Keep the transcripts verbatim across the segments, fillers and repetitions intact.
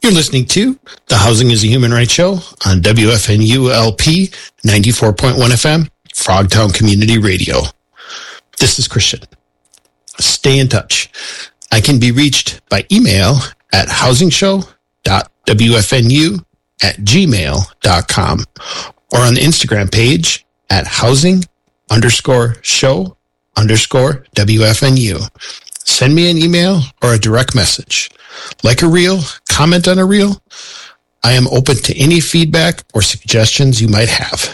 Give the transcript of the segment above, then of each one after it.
You're listening to the Housing is a Human Rights Show on W F N U L P ninety-four point one F M, Frogtown Community Radio. This is Christian. Stay in touch. I can be reached by email at housingshow dot w f n u at gmail dot com or on the Instagram page at housing underscore show underscore W F N U. Send me an email or a direct message. Like a reel, comment on a reel. I am open to any feedback or suggestions you might have.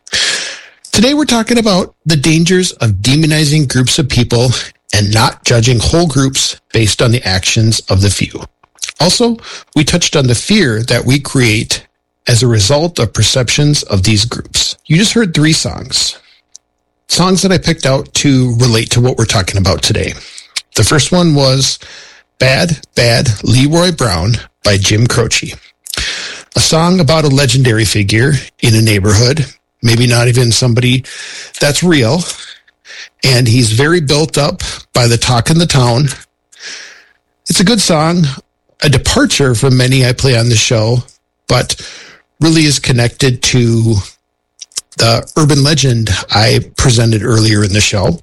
Today we're talking about the dangers of demonizing groups of people and not judging whole groups based on the actions of the few. Also, we touched on the fear that we create as a result of perceptions of these groups. You just heard three songs. Songs that I picked out to relate to what we're talking about today. The first one was Bad, Bad Leroy Brown by Jim Croce. A song about a legendary figure in a neighborhood, maybe not even somebody that's real, and he's very built up by the talk in the town. It's a good song, a departure from many I play on the show, but really is connected to the urban legend I presented earlier in the show.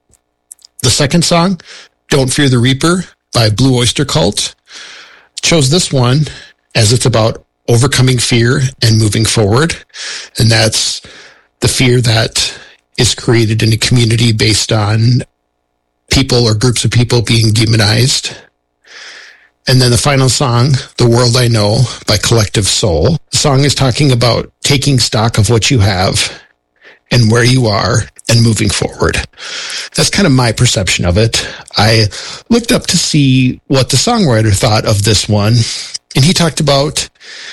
The second song, Don't Fear the Reaper by Blue Oyster Cult. Chose this one as it's about overcoming fear and moving forward. And that's the fear that is created in a community based on people or groups of people being demonized. And then the final song, The World I Know by Collective Soul. The song is talking about taking stock of what you have and where you are and moving forward. That's kind of my perception of it. I looked up to see what the songwriter thought of this one, and he talked about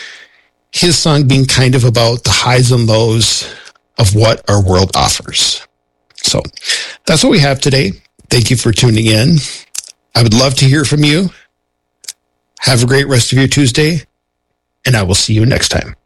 his song being kind of about the highs and lows of what our world offers. So that's what we have today. Thank you for tuning in. I would love to hear from you. Have a great rest of your Tuesday, and I will see you next time.